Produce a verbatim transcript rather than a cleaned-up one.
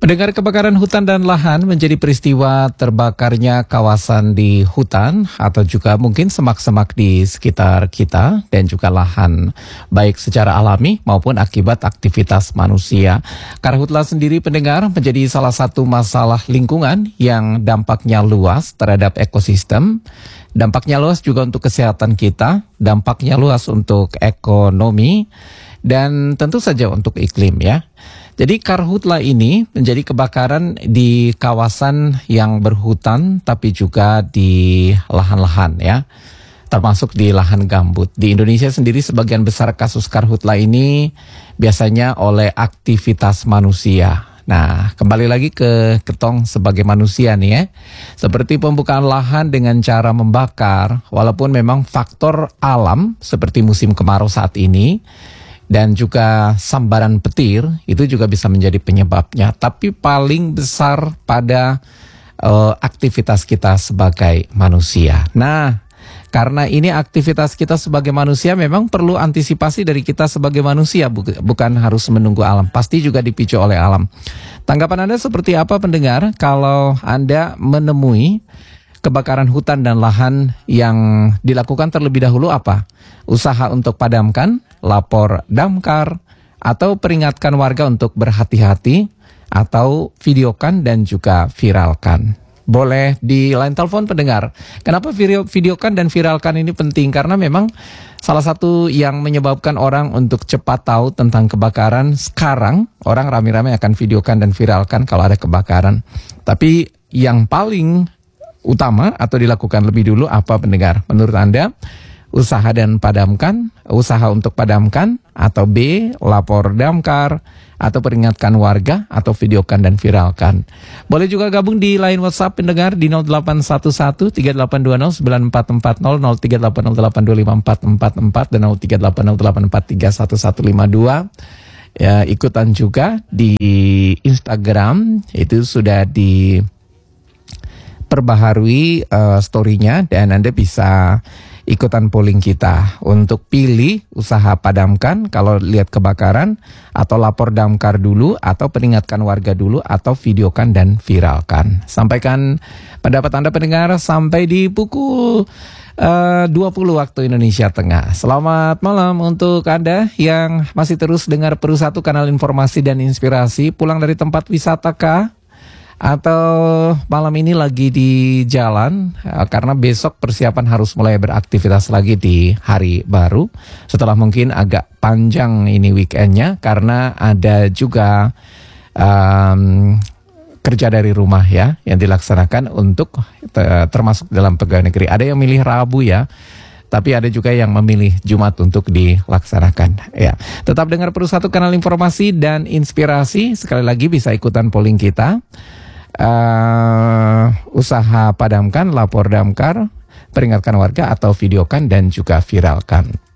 Pendengar, kebakaran hutan dan lahan menjadi peristiwa terbakarnya kawasan di hutan atau juga mungkin semak-semak di sekitar kita dan juga lahan, baik secara alami maupun akibat aktivitas manusia. Karhutla sendiri, pendengar, menjadi salah satu masalah lingkungan yang dampaknya luas terhadap ekosistem. Dampaknya luas juga untuk kesehatan kita, dampaknya luas untuk ekonomi, dan tentu saja untuk iklim ya. Jadi karhutla ini menjadi kebakaran di kawasan yang berhutan tapi juga di lahan-lahan ya, termasuk di lahan gambut. Di Indonesia sendiri sebagian besar kasus karhutla ini biasanya oleh aktivitas manusia. Nah, kembali lagi ke ketong sebagai manusia nih ya. Seperti pembukaan lahan dengan cara membakar, walaupun memang faktor alam seperti musim kemarau saat ini dan juga sambaran petir itu juga bisa menjadi penyebabnya. Tapi paling besar pada uh, aktivitas kita sebagai manusia. Nah, karena ini aktivitas kita sebagai manusia memang perlu antisipasi dari kita sebagai manusia, bukan harus menunggu alam. Pasti juga dipicu oleh alam. Tanggapan Anda seperti apa, pendengar, kalau Anda menemui kebakaran hutan dan lahan yang dilakukan terlebih dahulu apa? Usaha untuk padamkan, lapor damkar, atau peringatkan warga untuk berhati-hati, atau videokan dan juga viralkan. Boleh di line telepon, pendengar. Kenapa video, videokan dan viralkan ini penting? Karena memang salah satu yang menyebabkan orang untuk cepat tahu tentang kebakaran sekarang, orang rame-rame akan videokan dan viralkan kalau ada kebakaran. Tapi yang paling utama atau dilakukan lebih dulu apa, pendengar? Menurut Anda, usaha dan padamkan, usaha untuk padamkan, atau B, lapor damkar, atau peringatkan warga, atau videokan dan viralkan. Boleh juga gabung di line WhatsApp, pendengar, di nol delapan satu satu tiga delapan dua nol sembilan empat empat nol, nol tiga delapan nol delapan dua lima empat empat empat, dan nol tiga delapan nol delapan empat tiga satu satu lima dua. Ya, ikutan juga di Instagram, itu sudah di perbaharui uh, story-nya, dan Anda bisa ikutan polling kita untuk pilih usaha padamkan kalau lihat kebakaran, atau lapor damkar dulu, atau peringatkan warga dulu, atau videokan dan viralkan. Sampaikan pendapat Anda, pendengar, sampai di pukul uh, dua puluh waktu Indonesia Tengah. Selamat malam untuk Anda yang masih terus dengar Peru Satu, kanal informasi dan inspirasi. Pulang dari tempat wisata kah? Atau malam ini lagi di jalan, karena besok persiapan harus mulai beraktivitas lagi di hari baru, setelah mungkin agak panjang ini weekendnya, karena ada juga um, kerja dari rumah ya yang dilaksanakan untuk termasuk dalam pegawai negeri. Ada yang milih Rabu ya, tapi ada juga yang memilih Jumat untuk dilaksanakan. Ya, tetap dengar Peru Satu, kanal informasi dan inspirasi. Sekali lagi bisa ikutan polling kita. Uh, usaha padamkan, lapor damkar, peringatkan warga, atau videokan dan juga viralkan.